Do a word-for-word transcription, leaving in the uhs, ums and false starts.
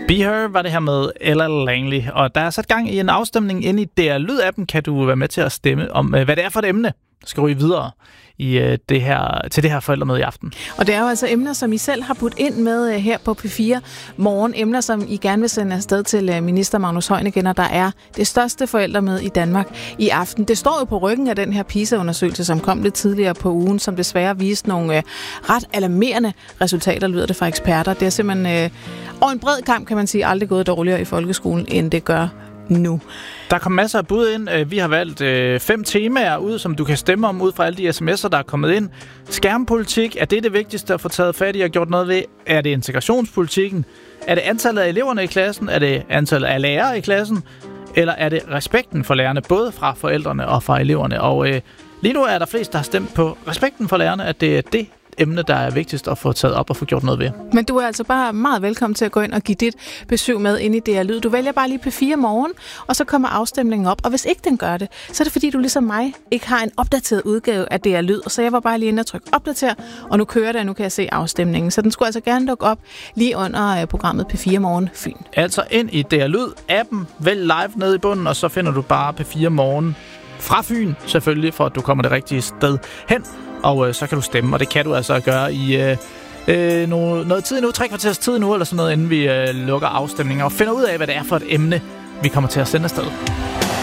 Be Her var det her med Ella Langley, og der er sat gang i en afstemning inde i D R Lyd-appen. Kan du være med til at stemme om, hvad det er for et emne, der skal ryge videre i det her, til det her forældremøde i aften. Og det er jo altså emner, som I selv har budt ind med her på P fire Morgen. Emner, som I gerne vil sende afsted til minister Magnus Heunicke, der er det største forældremøde i Danmark i aften. Det står jo på ryggen af den her PISA-undersøgelse, som kom lidt tidligere på ugen, som desværre viste nogle øh, ret alarmerende resultater, lyder det fra eksperter. Det er simpelthen øh, over en bred kamp, kan man sige, aldrig gået dårligere i folkeskolen, end det gør nu. Der kom masser af bud ind. Vi har valgt øh, fem temaer ud, som du kan stemme om ud fra alle de sms'er, der er kommet ind. Skærmpolitik, er det det vigtigste at få taget fat i og gjort noget ved? Er det integrationspolitikken? Er det antallet af eleverne i klassen? Er det antallet af lærere i klassen? Eller er det respekten for lærerne, både fra forældrene og fra eleverne? Og øh, lige nu er der flest, der har stemt på respekten for lærerne, at det er det emne, der er vigtigst at få taget op og få gjort noget ved. Men du er altså bare meget velkommen til at gå ind og give dit besøg med ind i D R Lyd. Du vælger bare lige P fire Morgen, og så kommer afstemningen op. Og hvis ikke den gør det, så er det fordi, du ligesom mig ikke har en opdateret udgave af D R Lyd. Og så jeg var bare lige inde og trykke opdater, og nu kører det, og nu kan jeg se afstemningen. Så den skulle altså gerne dukke op lige under programmet P fire Morgen Fyn. Altså ind i D R Lyd-appen, vælg live nede i bunden, og så finder du bare P fire Morgen fra Fyn, selvfølgelig, for at du kommer det rigtige sted hen. Og øh, så kan du stemme, og det kan du altså gøre i øh, øh, noget, noget tid nu, tre kvarters tid nu, eller sådan noget, inden vi øh, lukker afstemninger og finder ud af, hvad det er for et emne, vi kommer til at sende afsted.